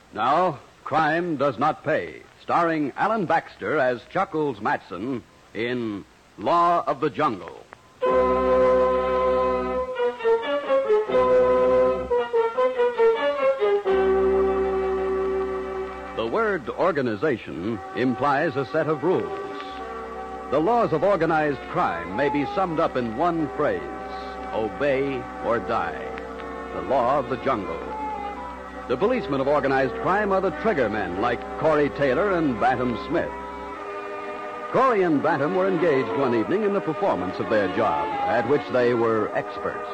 Now, Crime Does Not Pay, starring Alan Baxter as Chuckles Matson in Law of the Jungle. The word organization implies a set of rules. The laws of organized crime may be summed up in one phrase: obey or die. The law of the jungle. The policemen of organized crime are the trigger men like Corey Taylor and Bantam Smith. Corey and Bantam were engaged one evening in the performance of their job, at which they were experts.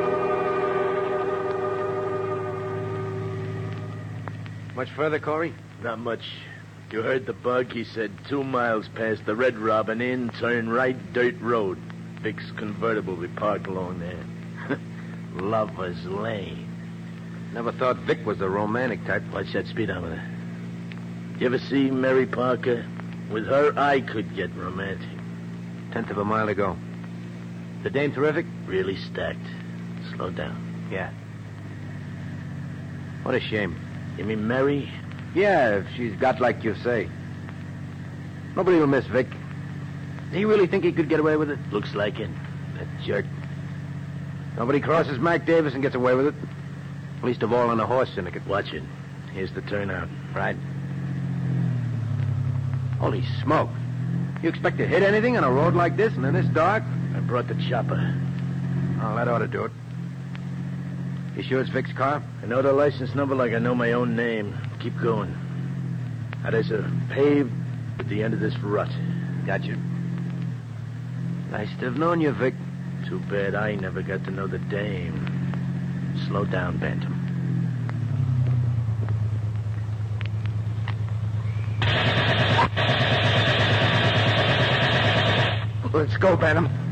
Much further, Corey? Not much. You heard the bug. He said 2 miles past the Red Robin Inn, turn right, dirt road. Vic's convertible will be parked along there. Lover's Lane. Never thought Vic was the romantic type. Watch that speedometer. You ever see Mary Parker? With her, I could get romantic. 1/10 of a mile to go. The dame terrific? Really stacked. Slow down. Yeah. What a shame. You mean Mary? Yeah, if she's got like you say. Nobody will miss Vic. Does he really think he could get away with it? Looks like it. That jerk. Nobody crosses Mac Davis and gets away with it. Least of all in a horse syndicate. Watch it. Here's the turnout. Right. Holy smoke. You expect to hit anything on a road like this and in this dark? I brought the chopper. Oh, that ought to do it. You sure it's Vic's car? I know the license number like I know my own name. Keep going. Now, there's a paved at the end of this rut. Gotcha. Nice to have known you, Vic. Too bad I never got to know the dame. Slow down, Bantam. Let's go, Bantam.